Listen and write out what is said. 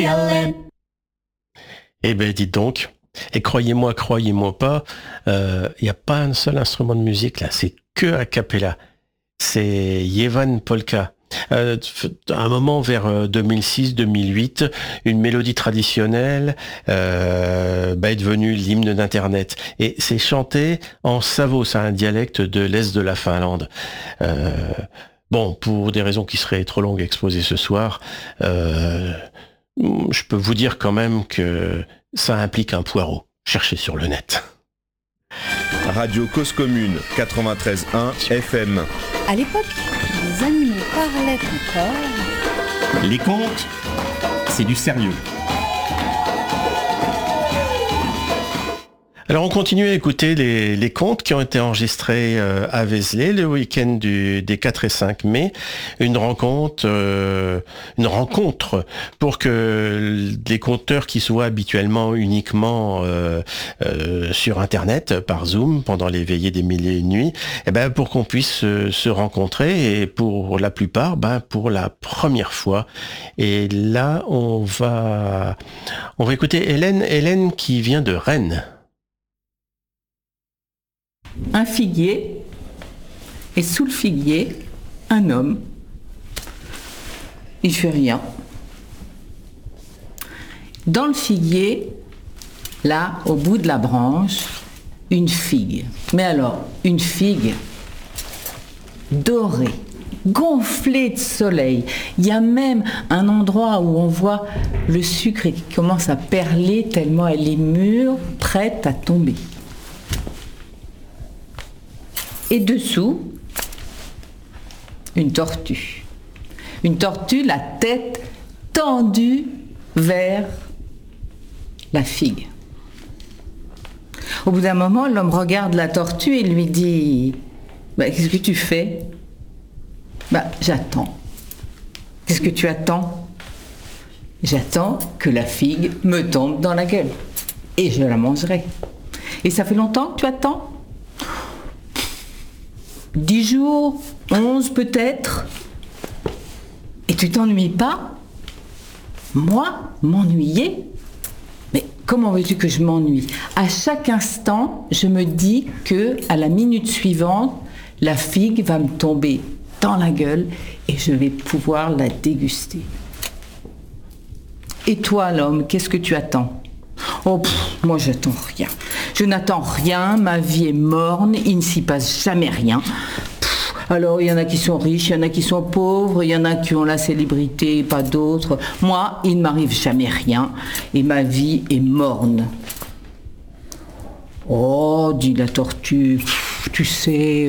Eh ben, dites donc. Et croyez-moi pas, il n'y a pas un seul instrument de musique là, c'est que a cappella. C'est Jevan Polka. À un moment vers 2006-2008, une mélodie traditionnelle est devenue l'hymne d'Internet. Et c'est chanté en savo, c'est un dialecte de l'Est de la Finlande. Bon, pour des raisons qui seraient trop longues à exposer ce soir, je peux vous dire quand même que ça implique un poireau. Cherchez sur le net. Radio Cause Commune 93.1 FM. À l'époque, les animaux parlaient encore. Les contes, c'est du sérieux. Alors on continue à écouter les contes qui ont été enregistrés à Vézelay le week-end des 4 et 5 mai. Une rencontre pour que les conteurs qui se voient habituellement uniquement sur Internet, par Zoom, pendant les veillées des mille et une nuits, pour qu'on puisse se rencontrer et pour la plupart, pour la première fois. Et là, on va écouter Hélène qui vient de Rennes. Un figuier, et sous le figuier, un homme. Il fait rien. Dans le figuier, là, au bout de la branche, une figue. Mais alors, une figue dorée, gonflée de soleil. Il y a même un endroit où on voit le sucre qui commence à perler tellement elle est mûre, prête à tomber. Et dessous, une tortue. Une tortue, la tête tendue vers la figue. Au bout d'un moment, l'homme regarde la tortue et lui dit « Qu'est-ce que tu fais ?»« J'attends. »« Qu'est-ce que tu attends ?»« J'attends que la figue me tombe dans la gueule. Et je la mangerai. »« Et ça fait longtemps que tu attends ?» 10 jours, 11 peut-être. Et tu t'ennuies pas ? Moi, m'ennuyer ? Mais comment veux-tu que je m'ennuie ? À chaque instant, je me dis que à la minute suivante, la figue va me tomber dans la gueule et je vais pouvoir la déguster. Et toi, l'homme, qu'est-ce que tu attends ? Oh, moi j'attends rien. Je n'attends rien, ma vie est morne, il ne s'y passe jamais rien. Alors il y en a qui sont riches, il y en a qui sont pauvres, il y en a qui ont la célébrité, pas d'autres. Moi, il ne m'arrive jamais rien et ma vie est morne. Oh, dit la tortue, tu sais,